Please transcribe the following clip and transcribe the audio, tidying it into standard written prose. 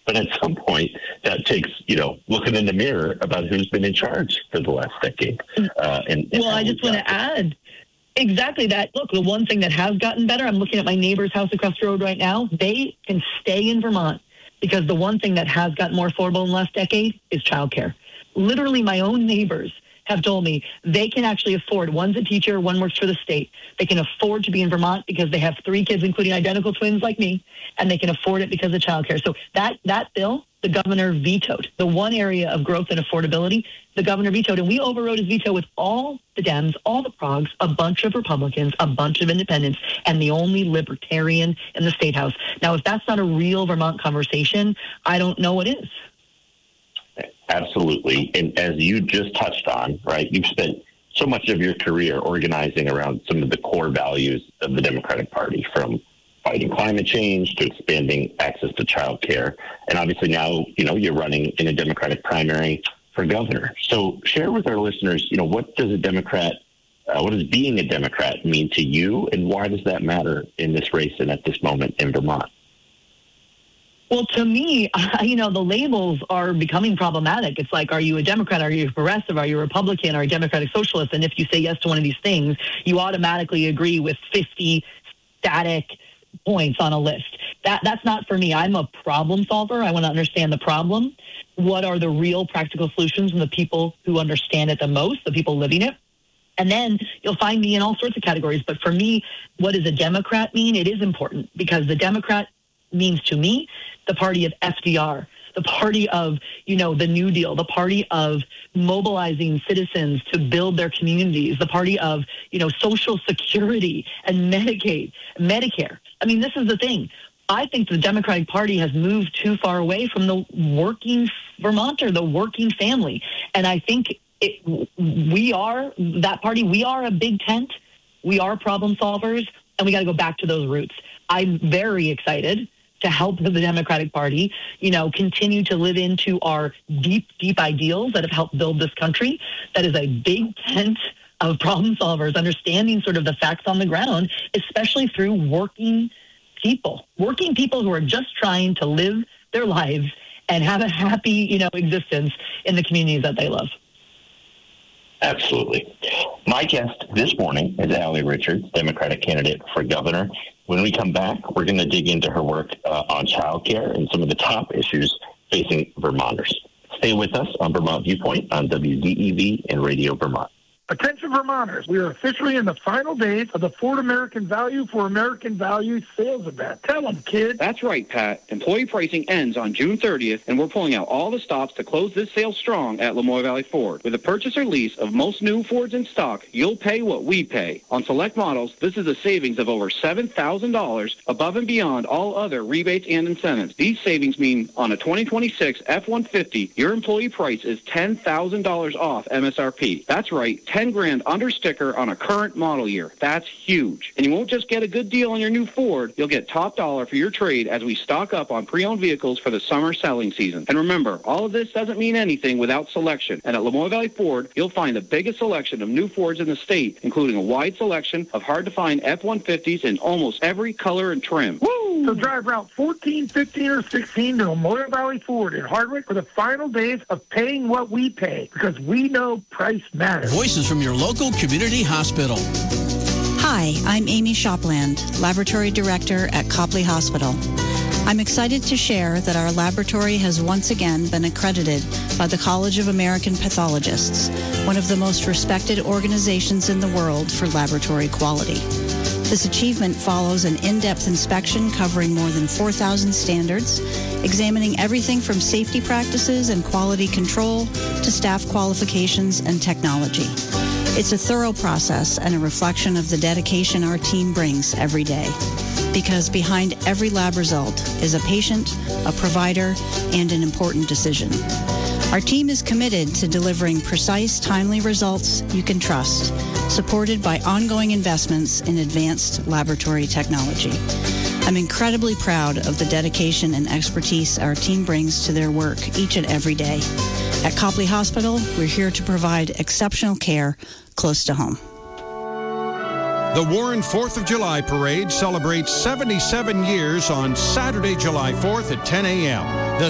But at some point, that takes, looking in the mirror about who's been in charge for the last decade. I just want to add exactly that. Look, the one thing that has gotten better, I'm looking at my neighbor's house across the road right now. They can stay in Vermont because the one thing that has gotten more affordable in the last decade is childcare. Literally, my own neighbors have told me they can actually afford, one's a teacher, one works for the state. They can afford to be in Vermont because they have 3 kids, including identical twins like me, and they can afford it because of childcare. So that bill, the governor vetoed. The one area of growth and affordability, the governor vetoed, and we overrode his veto with all the Dems, all the progs, a bunch of Republicans, a bunch of independents, and the only libertarian in the state house. Now, if that's not a real Vermont conversation, I don't know what is. Absolutely. And as you just touched on, right, you've spent so much of your career organizing around some of the core values of the Democratic Party, from fighting climate change to expanding access to child care. And obviously now, you're running in a Democratic primary for governor. So share with our listeners, what does what does being a Democrat mean to you, and why does that matter in this race and at this moment in Vermont? Well, to me, the labels are becoming problematic. It's like, are you a Democrat? Are you a progressive? Are you a Republican? Are you a Democratic Socialist? And if you say yes to one of these things, you automatically agree with 50 static points on a list. That's not for me. I'm a problem solver. I want to understand the problem. What are the real practical solutions from the people who understand it the most, the people living it? And then you'll find me in all sorts of categories. But for me, what does a Democrat mean? It is important, because the Democrat means to me the party of FDR, the party of, the New Deal, the party of mobilizing citizens to build their communities, the party of, Social Security and Medicaid, Medicare. I mean, this is the thing. I think the Democratic Party has moved too far away from the working Vermonter, the working family. And I think we are that party. We are a big tent. We are problem solvers, and we got to go back to those roots. I'm very excited to help the Democratic Party, continue to live into our deep, deep ideals that have helped build this country. That is a big tent of problem solvers, understanding sort of the facts on the ground, especially through working people who are just trying to live their lives and have a happy, existence in the communities that they love. Absolutely. My guest this morning is Allie Richards, Democratic candidate for governor. When we come back, we're going to dig into her work on childcare and some of the top issues facing Vermonters. Stay with us on Vermont Viewpoint on WDEV and Radio Vermont. Attention Vermonters, we are officially in the final days of the Ford American Value for American Values sales event. Tell them, kid. That's right, Pat. Employee pricing ends on June 30th, and we're pulling out all the stops to close this sale strong at Lamoille Valley Ford. With a purchase or lease of most new Fords in stock, you'll pay what we pay. On select models, this is a savings of over $7,000 above and beyond all other rebates and incentives. These savings mean on a 2026 F-150, your employee price is $10,000 off MSRP. That's right, $10,000 under sticker on a current model year. That's huge. And you won't just get a good deal on your new Ford, you'll get top dollar for your trade as we stock up on pre-owned vehicles for the summer selling season. And remember, all of this doesn't mean anything without selection. And at Lamoille Valley Ford, you'll find the biggest selection of new Fords in the state, including a wide selection of hard-to-find F-150s in almost every color and trim. Woo! So drive Route 14, 15, or 16 to Lamoille Valley Ford in Hardwick for the final days of paying what we pay, because we know price matters. Voices from your local community hospital. Hi, I'm Amy Shopland, Laboratory Director at Copley Hospital. I'm excited to share that our laboratory has once again been accredited by the College of American Pathologists, one of the most respected organizations in the world for laboratory quality. This achievement follows an in-depth inspection covering more than 4,000 standards, examining everything from safety practices and quality control to staff qualifications and technology. It's a thorough process and a reflection of the dedication our team brings every day. Because behind every lab result is a patient, a provider, and an important decision. Our team is committed to delivering precise, timely results you can trust, supported by ongoing investments in advanced laboratory technology. I'm incredibly proud of the dedication and expertise our team brings to their work each and every day. At Copley Hospital, we're here to provide exceptional care close to home. The Warren 4th of July Parade celebrates 77 years on Saturday, July 4th at 10 a.m. The